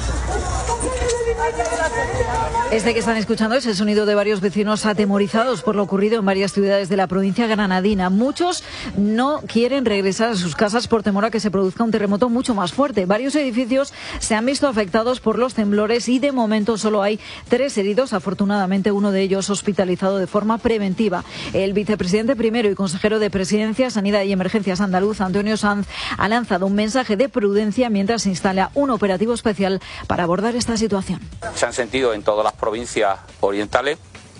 Este que están escuchando es el sonido de varios vecinos atemorizados por lo ocurrido en varias ciudades de la provincia granadina. Muchos no quieren regresar a sus casas por temor a que se produzca un terremoto mucho más fuerte. Varios edificios se han visto afectados por los temblores y de momento solo hay tres heridos. Afortunadamente, uno de ellos hospitalizado de forma preventiva. El vicepresidente primero y consejero de Presidencia, Sanidad y Emergencias andaluz, Antonio Sanz, ha lanzado un mensaje de prudencia mientras se instala un operativo especial para abordar esta situación. Se han sentido en todas las provincias orientales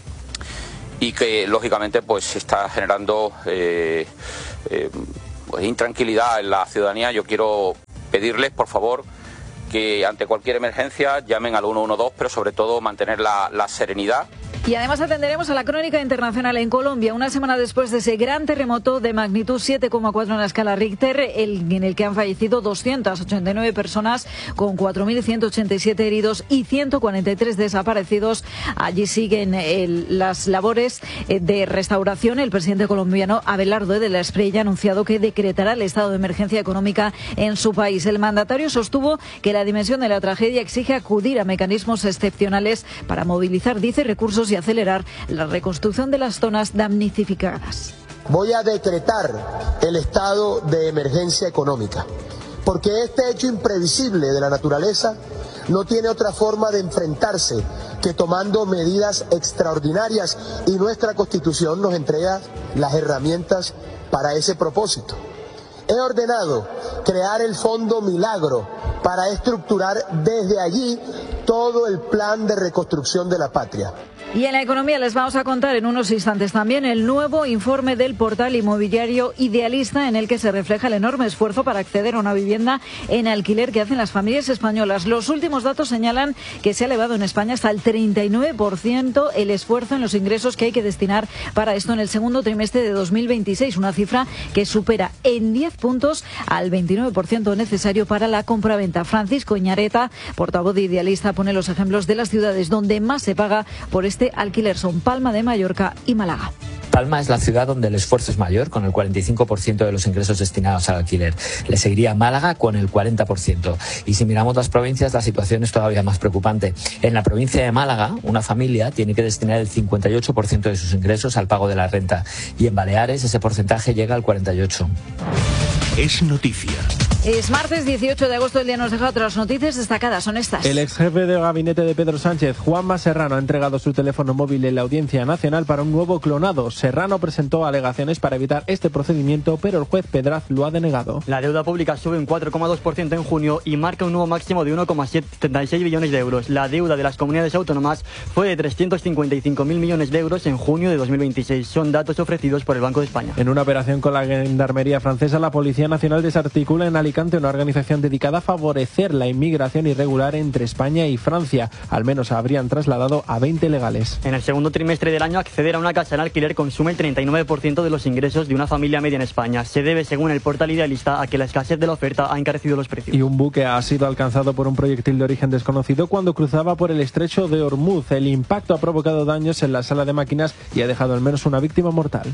y que lógicamente pues se está generando eh, eh, pues, intranquilidad en la ciudadanía. Yo quiero pedirles, por favor, que ante cualquier emergencia llamen al uno uno dos, pero sobre todo mantener la, la serenidad. Y además atenderemos a la crónica internacional en Colombia, una semana después de ese gran terremoto de magnitud siete coma cuatro en la escala Richter, el, en el que han fallecido doscientas ochenta y nueve personas, con cuatro mil ciento ochenta y siete heridos y ciento cuarenta y tres desaparecidos. Allí siguen el, las labores de restauración. El presidente colombiano Abelardo de la Espriella ha anunciado que decretará el estado de emergencia económica en su país. El mandatario sostuvo que la dimensión de la tragedia exige acudir a mecanismos excepcionales para movilizar, dice, recursos y acelerar la reconstrucción de las zonas damnificadas. Voy a decretar el estado de emergencia económica, porque este hecho imprevisible de la naturaleza no tiene otra forma de enfrentarse que tomando medidas extraordinarias, y nuestra Constitución nos entrega las herramientas para ese propósito. He ordenado crear el Fondo Milagro para estructurar desde allí todo el plan de reconstrucción de la patria. Y en la economía les vamos a contar en unos instantes también el nuevo informe del portal inmobiliario Idealista, en el que se refleja el enorme esfuerzo para acceder a una vivienda en alquiler que hacen las familias españolas. Los últimos datos señalan que se ha elevado en España hasta el treinta y nueve por ciento el esfuerzo en los ingresos que hay que destinar para esto en el segundo trimestre de dos mil veintiséis, una cifra que supera en diez puntos al veintinueve por ciento necesario para la compraventa. Francisco Iñareta, portavoz de Idealista, pone los ejemplos de las ciudades donde más se paga por este alquiler. Son Palma de Mallorca y Málaga. Palma es la ciudad donde el esfuerzo es mayor, con el cuarenta y cinco por ciento de los ingresos destinados al alquiler. Le seguiría Málaga con el cuarenta por ciento. Y si miramos las provincias, la situación es todavía más preocupante. En la provincia de Málaga, una familia tiene que destinar el cincuenta y ocho por ciento de sus ingresos al pago de la renta. Y en Baleares ese porcentaje llega al cuarenta y ocho por ciento. Es noticia. Es martes dieciocho de agosto, el día nos deja otras noticias destacadas, son estas. El ex jefe de gabinete de Pedro Sánchez, Juanma Serrano, ha entregado su teléfono móvil en la Audiencia Nacional para un nuevo clonado. Serrano presentó alegaciones para evitar este procedimiento, pero el juez Pedraz lo ha denegado. La deuda pública sube un cuatro coma dos por ciento en junio y marca un nuevo máximo de uno coma setenta y seis billones de euros. La deuda de las comunidades autónomas fue de trescientos cincuenta y cinco mil millones de euros en junio de dos mil veintiséis. Son datos ofrecidos por el Banco de España. En una operación con la Gendarmería francesa, la Policía Nacional desarticula en Alicante una organización dedicada a favorecer la inmigración irregular entre España y Francia. Al menos habrían trasladado a veinte legales. En el segundo trimestre del año, acceder a una casa en alquiler consume el treinta y nueve por ciento de los ingresos de una familia media en España. Se debe, según el portal Idealista, a que la escasez de la oferta ha encarecido los precios. Y un buque ha sido alcanzado por un proyectil de origen desconocido cuando cruzaba por el estrecho de Hormuz. El impacto ha provocado daños en la sala de máquinas y ha dejado al menos una víctima mortal.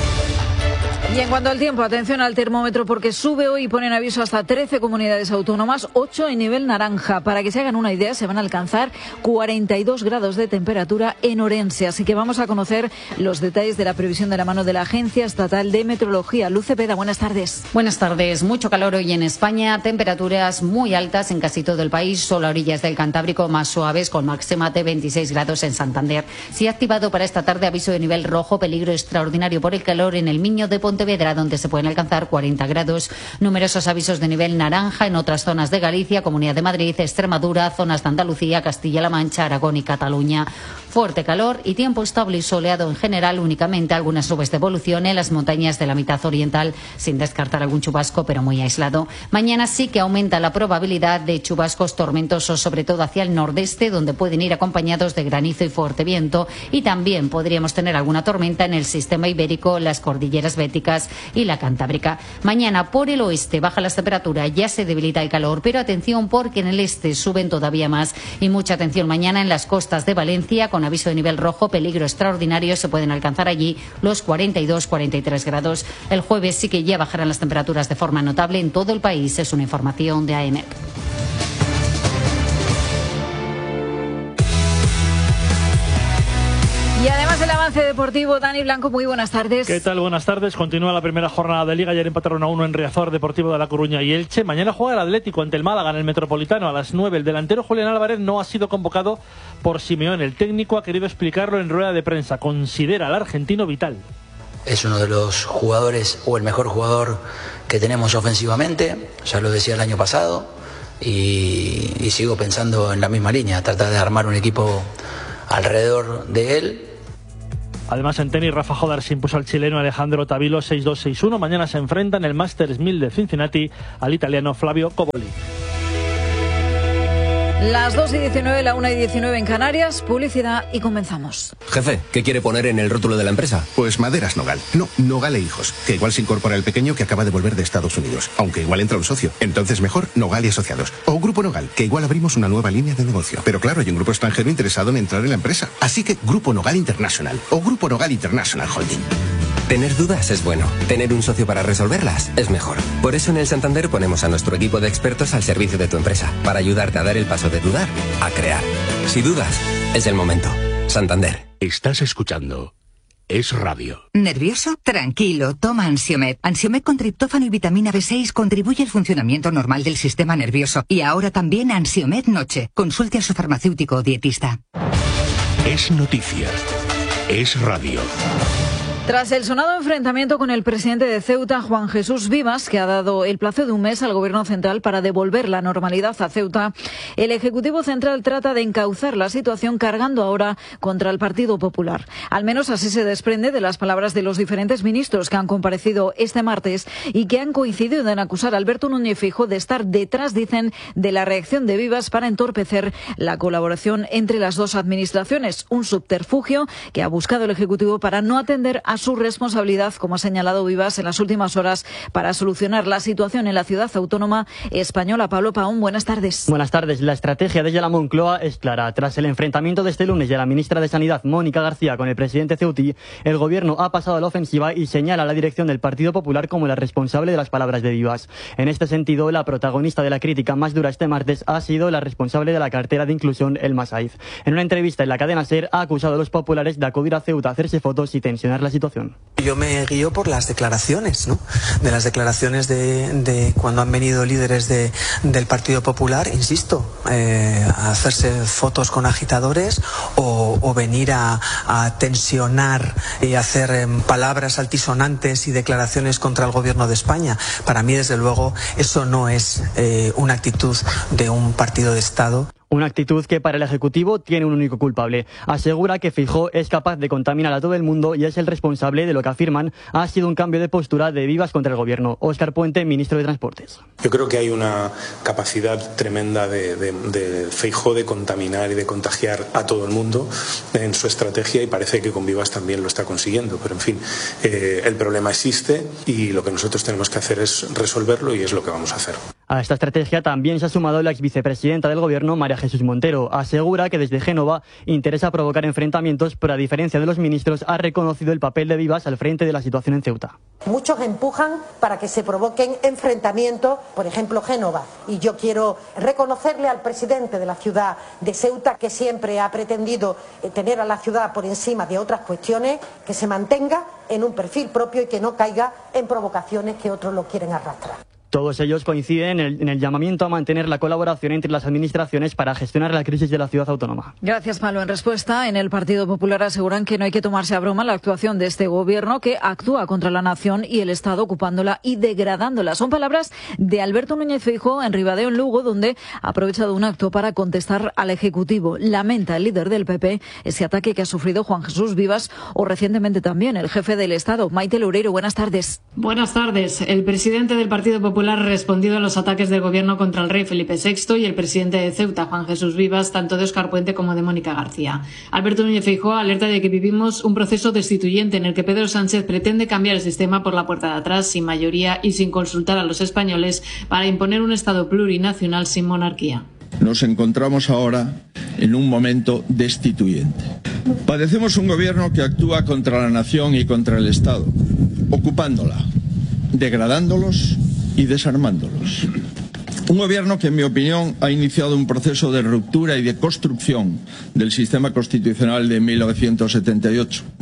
Y en cuanto al tiempo, atención al termómetro porque sube hoy y pone en aviso hasta trece comunidades autónomas, ocho en nivel naranja. Para que se hagan una idea, se van a alcanzar cuarenta y dos grados de temperatura en Orense. Así que vamos a conocer los detalles de la previsión de la mano de la Agencia Estatal de Meteorología. Luz Cepeda, buenas tardes. Buenas tardes. Mucho calor hoy en España, temperaturas muy altas en casi todo el país, solo a orillas del Cantábrico más suaves, con máxima de veintiséis grados en Santander. Se ha activado para esta tarde aviso de nivel rojo, peligro extraordinario por el calor en el Miño de Pontevedra, donde se pueden alcanzar cuarenta grados. Numerosos avisos de nivel naranja en otras zonas de Galicia, Comunidad de Madrid, Extremadura, zonas de Andalucía, Castilla-La Mancha, Aragón y Cataluña. Fuerte calor y tiempo estable y soleado en general, únicamente algunas nubes de evolución en las montañas de la mitad oriental, sin descartar algún chubasco, pero muy aislado. Mañana sí que aumenta la probabilidad de chubascos tormentosos, sobre todo hacia el nordeste, donde pueden ir acompañados de granizo y fuerte viento, y también podríamos tener alguna tormenta en el sistema ibérico, las cordilleras béticas y la Cantábrica. Mañana por el oeste baja las temperaturas, ya se debilita el calor, pero atención porque en el este suben todavía más, y mucha atención mañana en las costas de Valencia, con aviso de nivel rojo, peligro extraordinario, se pueden alcanzar allí los cuarenta y dos, cuarenta y tres grados. El jueves sí que ya bajarán las temperaturas de forma notable en todo el país, es una información de A E M E T. Enlace Deportivo, Dani Blanco, muy buenas tardes. ¿Qué tal? Buenas tardes. Continúa la primera jornada de Liga. Ayer empataron a uno en Riazor, Deportivo de La Coruña y Elche. Mañana juega el Atlético ante el Málaga en el Metropolitano a las nueve. El delantero Julián Álvarez no ha sido convocado por Simeone. El técnico ha querido explicarlo en rueda de prensa. Considera al argentino vital. Es uno de los jugadores, o el mejor jugador que tenemos ofensivamente. Ya lo decía el año pasado. Y, y sigo pensando en la misma línea. Tratar de armar un equipo alrededor de él. Además, en tenis, Rafa Jodar se impuso al chileno Alejandro Tavilo seis dos seis uno. Mañana se enfrenta en el Masters mil de Cincinnati al italiano Flavio Coboli. Las dos y diecinueve, la una y diecinueve en Canarias, publicidad y comenzamos. Jefe, ¿qué quiere poner en el rótulo de la empresa? Pues Maderas Nogal. No, Nogal e Hijos. Que igual se incorpora el pequeño que acaba de volver de Estados Unidos. Aunque igual entra un socio. Entonces mejor Nogal y Asociados. O Grupo Nogal, que igual abrimos una nueva línea de negocio. Pero claro, hay un grupo extranjero interesado en entrar en la empresa. Así que Grupo Nogal International. O Grupo Nogal International Holding. Tener dudas es bueno. Tener un socio para resolverlas es mejor. Por eso en el Santander ponemos a nuestro equipo de expertos al servicio de tu empresa. Para ayudarte a dar el paso de dudar a crear. Si dudas, es el momento. Santander. Estás escuchando Es Radio. ¿Nervioso? Tranquilo, toma Ansiomed. Ansiomed con triptófano y vitamina B seis contribuye al funcionamiento normal del sistema nervioso. Y ahora también Ansiomed Noche. Consulte a su farmacéutico o dietista. Es noticia. Es Radio. Tras el sonado enfrentamiento con el presidente de Ceuta, Juan Jesús Vivas, que ha dado el plazo de un mes al Gobierno central para devolver la normalidad a Ceuta, el Ejecutivo Central trata de encauzar la situación cargando ahora contra el Partido Popular. Al menos así se desprende de las palabras de los diferentes ministros que han comparecido este martes y que han coincidido en acusar a Alberto Núñez Feijóo de estar detrás, dicen, de la reacción de Vivas para entorpecer la colaboración entre las dos administraciones. Un subterfugio que ha buscado el Ejecutivo para no atender a su responsabilidad, como ha señalado Vivas en las últimas horas, para solucionar la situación en la ciudad autónoma española. Pablo Paón, buenas tardes. Buenas tardes. La estrategia desde la Moncloa es clara. Tras el enfrentamiento de este lunes de la ministra de Sanidad, Mónica García, con el presidente ceutí, el Gobierno ha pasado a la ofensiva y señala a la dirección del Partido Popular como la responsable de las palabras de Vivas. En este sentido, la protagonista de la crítica más dura este martes ha sido la responsable de la cartera de inclusión, Elma Saiz. En una entrevista en la cadena SER ha acusado a los populares de acudir a Ceuta a hacerse fotos y tensionar la situación. Yo me guío por las declaraciones, ¿no? De las declaraciones de, de cuando han venido líderes de, del Partido Popular, insisto, eh, a hacerse fotos con agitadores o, o venir a, a tensionar y hacer eh, palabras altisonantes y declaraciones contra el Gobierno de España. Para mí, desde luego, eso no es eh, una actitud de un partido de Estado. Una actitud que para el Ejecutivo tiene un único culpable. Asegura que Feijóo es capaz de contaminar a todo el mundo y es el responsable de lo que afirman ha sido un cambio de postura de Vivas contra el Gobierno. Óscar Puente, ministro de Transportes. Yo creo que hay una capacidad tremenda de, de, de Feijóo de contaminar y de contagiar a todo el mundo en su estrategia y parece que con Vivas también lo está consiguiendo. Pero en fin, eh, el problema existe y lo que nosotros tenemos que hacer es resolverlo y es lo que vamos a hacer. A esta estrategia también se ha sumado la exvicepresidenta del Gobierno, María Jesús Montero. Asegura que desde Génova interesa provocar enfrentamientos, pero a diferencia de los ministros ha reconocido el papel de Vivas al frente de la situación en Ceuta. Muchos empujan para que se provoquen enfrentamientos, por ejemplo Génova, y yo quiero reconocerle al presidente de la ciudad de Ceuta, que siempre ha pretendido tener a la ciudad por encima de otras cuestiones, que se mantenga en un perfil propio y que no caiga en provocaciones que otros lo quieren arrastrar. Todos ellos coinciden en el, en el llamamiento a mantener la colaboración entre las administraciones para gestionar la crisis de la ciudad autónoma. Gracias, Pablo. En respuesta, en el Partido Popular aseguran que no hay que tomarse a broma la actuación de este Gobierno que actúa contra la nación y el Estado ocupándola y degradándola. Son palabras de Alberto Núñez Feijóo en Ribadeo, en Lugo, donde ha aprovechado un acto para contestar al Ejecutivo. Lamenta el líder del P P ese ataque que ha sufrido Juan Jesús Vivas o recientemente también el jefe del Estado. Maite Loureiro, buenas tardes. Buenas tardes. El presidente del Partido Popular ha respondido a los ataques del Gobierno contra el rey Felipe sexto y el presidente de Ceuta, Juan Jesús Vivas, tanto de Óscar Puente como de Mónica García. Alberto Núñez Feijóo alerta de que vivimos un proceso destituyente en el que Pedro Sánchez pretende cambiar el sistema por la puerta de atrás, sin mayoría y sin consultar a los españoles, para imponer un Estado plurinacional sin monarquía. Nos encontramos ahora en un momento destituyente. Padecemos un gobierno que actúa contra la nación y contra el Estado, ocupándola, degradándolos y desarmándolos. Un gobierno que, en mi opinión, ha iniciado un proceso de ruptura y de construcción del sistema constitucional de mil novecientos setenta y ocho,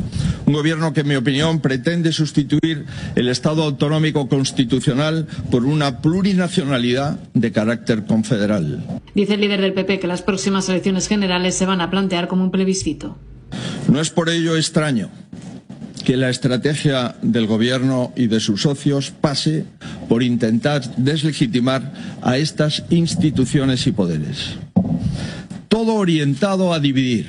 Un gobierno que, en mi opinión, pretende sustituir el Estado autonómico constitucional por una plurinacionalidad de carácter confederal. Dice el líder del P P que las próximas elecciones generales se van a plantear como un plebiscito. No es por ello extraño que la estrategia del Gobierno y de sus socios pase por intentar deslegitimar a estas instituciones y poderes. Todo orientado a dividir,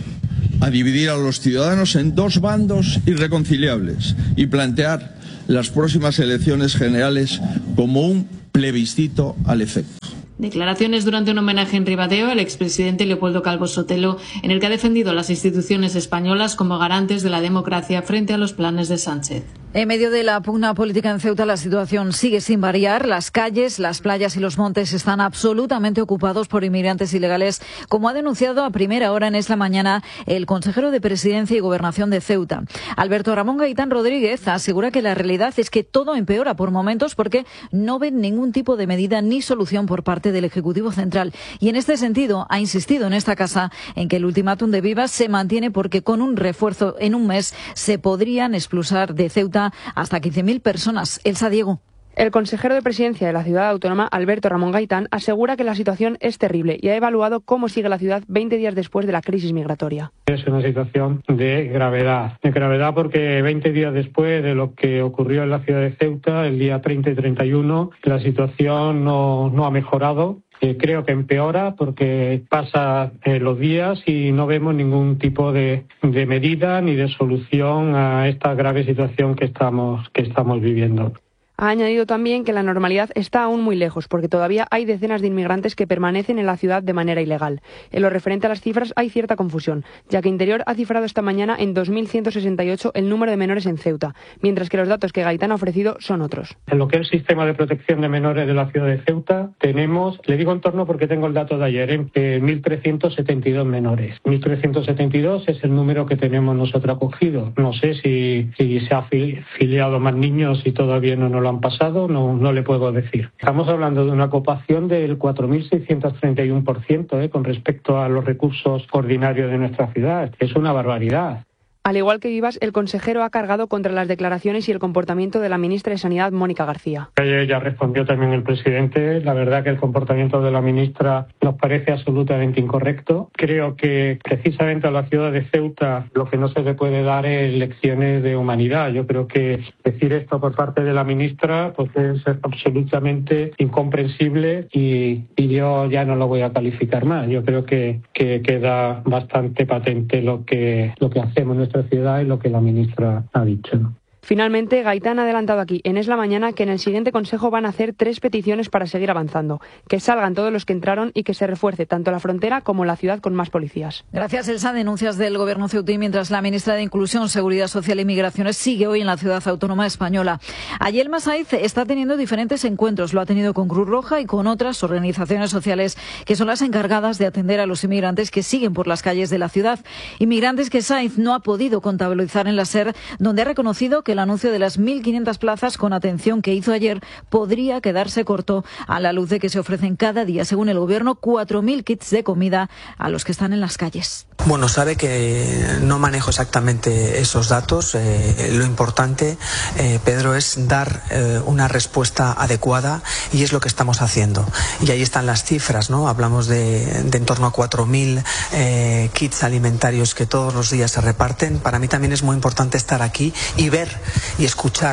a dividir a los ciudadanos en dos bandos irreconciliables y plantear las próximas elecciones generales como un plebiscito al efecto. Declaraciones durante un homenaje en Ribadeo al expresidente Leopoldo Calvo Sotelo, en el que ha defendido a las instituciones españolas como garantes de la democracia frente a los planes de Sánchez. En medio de la pugna política en Ceuta, la situación sigue sin variar. Las calles, las playas y los montes están absolutamente ocupados por inmigrantes ilegales, como ha denunciado a primera hora en esta mañana el consejero de Presidencia y Gobernación de Ceuta. Alberto Ramón Gaitán Rodríguez asegura que la realidad es que todo empeora por momentos porque no ven ningún tipo de medida ni solución por parte del Ejecutivo Central. Y en este sentido ha insistido en esta casa en que el ultimátum de Vivas se mantiene porque con un refuerzo en un mes se podrían expulsar de Ceuta hasta quince mil personas. Elsa Diego. El consejero de Presidencia de la ciudad autónoma, Alberto Ramón Gaitán, asegura que la situación es terrible y ha evaluado cómo sigue la ciudad veinte días después de la crisis migratoria. Es una situación de gravedad, de gravedad porque veinte días después de lo que ocurrió en la ciudad de Ceuta, el día treinta y treinta y uno, la situación no, no ha mejorado. Eh, creo que empeora porque pasa eh, los días y no vemos ningún tipo de, de medida ni de solución a esta grave situación que estamos, que estamos viviendo. Ha añadido también que la normalidad está aún muy lejos, porque todavía hay decenas de inmigrantes que permanecen en la ciudad de manera ilegal. En lo referente a las cifras hay cierta confusión, ya que Interior ha cifrado esta mañana en dos mil ciento sesenta y ocho el número de menores en Ceuta, mientras que los datos que Gaitán ha ofrecido son otros. En lo que es el sistema de protección de menores de la ciudad de Ceuta, tenemos, le digo en torno porque tengo el dato de ayer, en eh, mil trescientos setenta y dos menores. mil trescientos setenta y dos es el número que tenemos nosotros acogido. No sé si, si se ha filiado más niños y todavía no nos lo han pasado, no, no le puedo decir. Estamos hablando de una ocupación del cuatro mil seiscientos treinta y uno por ciento eh, con respecto a los recursos ordinarios de nuestra ciudad. Es una barbaridad. Al igual que Vivas, el consejero ha cargado contra las declaraciones y el comportamiento de la ministra de Sanidad, Mónica García. Ya respondió también el presidente. La verdad que el comportamiento de la ministra nos parece absolutamente incorrecto. Creo que precisamente a la ciudad de Ceuta lo que no se le puede dar es lecciones de humanidad. Yo creo que decir esto por parte de la ministra pues es absolutamente incomprensible y, y yo ya no lo voy a calificar más. Yo creo que, que queda bastante patente lo que, lo que hacemos en nuestra ciudad y lo que la ministra ha dicho, ¿no? Finalmente, Gaitán ha adelantado aquí, en Es la Mañana, que en el siguiente Consejo van a hacer tres peticiones para seguir avanzando. Que salgan todos los que entraron y que se refuerce tanto la frontera como la ciudad con más policías. Gracias, Elsa. Denuncias del Gobierno ceutí mientras la ministra de Inclusión, Seguridad Social y Migraciones sigue hoy en la ciudad autónoma española. Ayelma Saiz está teniendo diferentes encuentros. Lo ha tenido con Cruz Roja y con otras organizaciones sociales que son las encargadas de atender a los inmigrantes que siguen por las calles de la ciudad. Inmigrantes que Saiz no ha podido contabilizar en la SER, donde ha reconocido que el anuncio de las mil quinientas plazas con atención que hizo ayer podría quedarse corto a la luz de que se ofrecen cada día, según el Gobierno, cuatro mil kits de comida a los que están en las calles. Bueno, sabe que no manejo exactamente esos datos. Eh, lo importante, eh, Pedro, es dar eh, una respuesta adecuada y es lo que estamos haciendo. Y ahí están las cifras, ¿no? Hablamos de, de en torno a cuatro mil eh, kits alimentarios que todos los días se reparten. Para mí también es muy importante estar aquí y ver y escuchar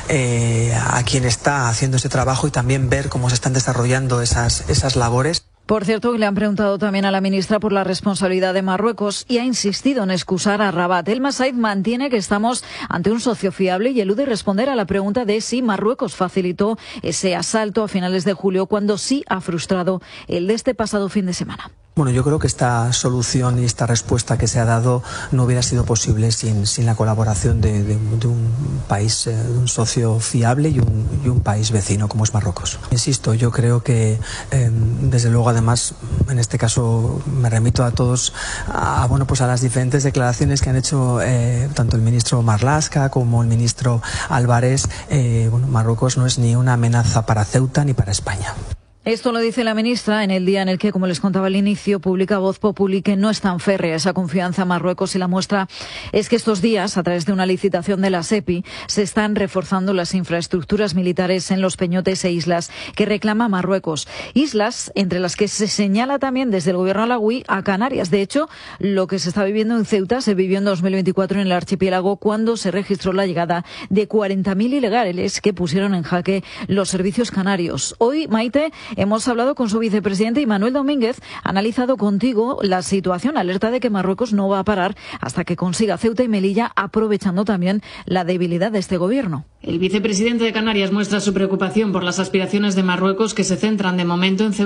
eh, a quien está haciendo ese trabajo y también ver cómo se están desarrollando esas, esas labores. Por cierto, le han preguntado también a la ministra por la responsabilidad de Marruecos y ha insistido en excusar a Rabat. El Saiz mantiene que estamos ante un socio fiable y elude responder a la pregunta de si Marruecos facilitó ese asalto a finales de julio, cuando sí ha frustrado el de este pasado fin de semana. Bueno, yo creo que esta solución y esta respuesta que se ha dado no hubiera sido posible sin, sin la colaboración de, de, de un país, eh, de un socio fiable y un, y un país vecino como es Marruecos. Insisto, yo creo que eh, desde luego, además, en este caso me remito a todos, a, bueno, pues a las diferentes declaraciones que han hecho eh, tanto el ministro Marlaska como el ministro Álvarez. Eh, bueno, Marruecos no es ni una amenaza para Ceuta ni para España. Esto lo dice la ministra en el día en el que, como les contaba al inicio, publica Voz Populi que no es tan férrea esa confianza en Marruecos, y la muestra es que estos días, a través de una licitación de la SEPI, se están reforzando las infraestructuras militares en los peñotes e islas que reclama Marruecos. Islas entre las que se señala también desde el gobierno alauí a Canarias. De hecho, lo que se está viviendo en Ceuta se vivió en dos mil veinticuatro en el archipiélago, cuando se registró la llegada de cuarenta mil ilegales que pusieron en jaque los servicios canarios. Hoy, Maite, hemos hablado con su vicepresidente y Manuel Domínguez ha analizado contigo la situación, alerta de que Marruecos no va a parar hasta que consiga Ceuta y Melilla, aprovechando también la debilidad de este gobierno. El vicepresidente de Canarias muestra su preocupación por las aspiraciones de Marruecos, que se centran de momento en Ceuta